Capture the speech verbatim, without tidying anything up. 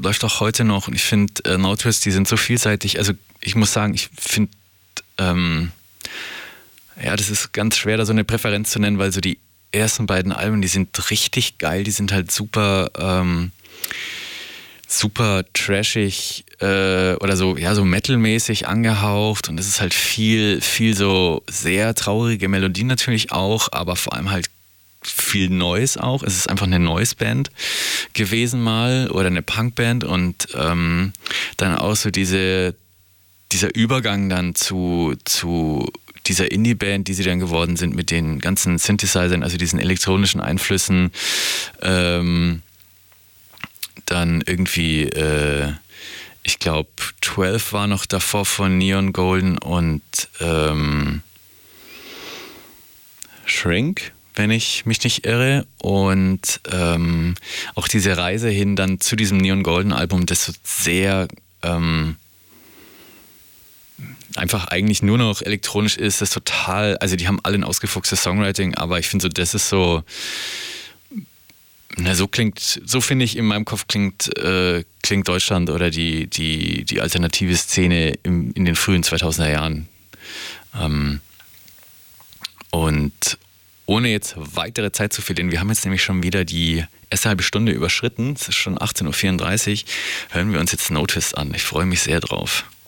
läuft auch heute noch und ich finde äh, No Twist, die sind so vielseitig. Also ich muss sagen, ich finde, ähm, ja, das ist ganz schwer, da so eine Präferenz zu nennen, weil so die ersten beiden Alben, die sind richtig geil, die sind halt super, ähm, super trashig äh, oder so, ja, so metalmäßig angehaucht und es ist halt viel, viel so sehr traurige Melodien natürlich auch, aber vor allem halt viel Neues auch. Es ist einfach eine Noise-Band gewesen mal oder eine Punkband und ähm, dann auch so diese, dieser Übergang dann zu, zu dieser Indie-Band, die sie dann geworden sind mit den ganzen Synthesizern, also diesen elektronischen Einflüssen, ähm, dann irgendwie, äh, ich glaube, zwölf war noch davor von Neon Golden und ähm, Shrink, wenn ich mich nicht irre. Und ähm, auch diese Reise hin dann zu diesem Neon Golden Album, das so sehr ähm, einfach eigentlich nur noch elektronisch ist, das total, also die haben alle ein ausgefuchstes Songwriting, aber ich finde so, das ist so, na so klingt, so finde ich in meinem Kopf klingt, äh, klingt Deutschland oder die, die, die alternative Szene im, in den frühen zweitausender Jahren. Ähm, und ohne jetzt weitere Zeit zu verlieren, wir haben jetzt nämlich schon wieder die erste halbe Stunde überschritten, es ist schon achtzehn Uhr vierunddreißig, hören wir uns jetzt No Twist an. Ich freue mich sehr drauf.